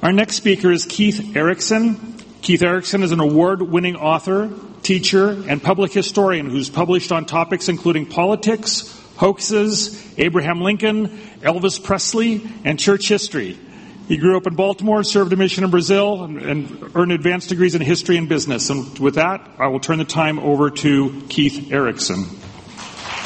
Our next speaker is Keith Erickson. Keith Erickson is an award-winning author, teacher, and public historian who's published on topics including politics, hoaxes, Abraham Lincoln, Elvis Presley, and church history. He grew up in Baltimore, served a mission in Brazil, and earned advanced degrees in history and business. And with that, I will turn the time over to Keith Erickson.